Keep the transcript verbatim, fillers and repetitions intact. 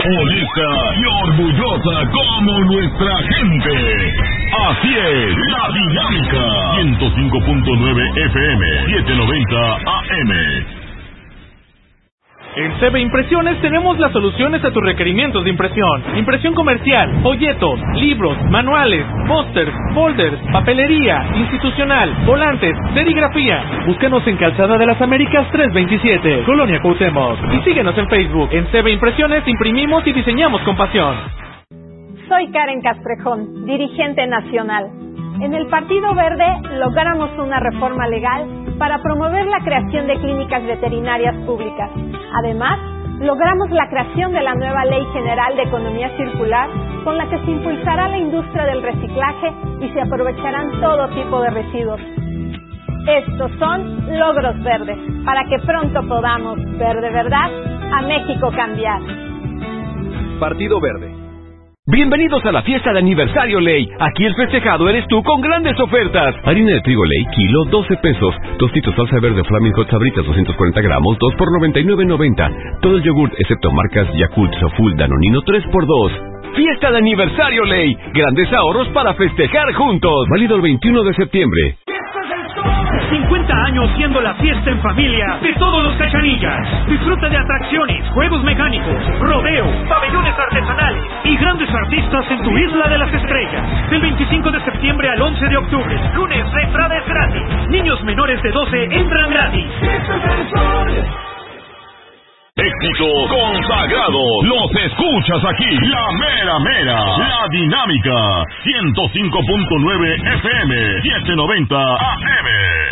honesta y orgullosa como nuestra gente. Así es, La Dinámica. ciento cinco punto nueve F M, setecientos noventa A M. En C B Impresiones tenemos las soluciones a tus requerimientos de impresión. Impresión comercial, folletos, libros, manuales, pósters, folders, papelería, institucional, volantes, serigrafía. Búscanos en Calzada de las Américas trescientos veintisiete, Colonia Cuauhtémoc. Y síguenos en Facebook. En C B Impresiones imprimimos y diseñamos con pasión. Soy Karen Castrejón, dirigente nacional. En el Partido Verde logramos una reforma legal para promover la creación de clínicas veterinarias públicas. Además, logramos la creación de la nueva Ley General de Economía Circular, con la que se impulsará la industria del reciclaje y se aprovecharán todo tipo de residuos. Estos son logros verdes, para que pronto podamos ver de verdad a México cambiar. Partido Verde. Bienvenidos a la fiesta de aniversario Ley. Aquí el festejado eres tú con grandes ofertas. Harina de trigo Ley, kilo, doce pesos. Tostitos salsa verde Flaming Hot Sabritas, doscientos cuarenta gramos, dos por noventa y nueve noventa. Todo el yogurt, excepto marcas Yakult, Soful, Danonino, tres por dos. Fiesta de aniversario Ley. Grandes ahorros para festejar juntos. Válido el veintiuno de septiembre. cincuenta años siendo la fiesta en familia de todos los Cachanillas. Disfruta de atracciones, juegos mecánicos, rodeo, pabellones artesanales y grandes artistas en tu Isla de las Estrellas. Del veinticinco de septiembre al once de octubre. Lunes, la entrada es gratis. Niños menores de doce entran gratis. Éxito consagrado. Los escuchas aquí. La mera mera. La Dinámica. ciento cinco punto nueve F M. setecientos noventa A M.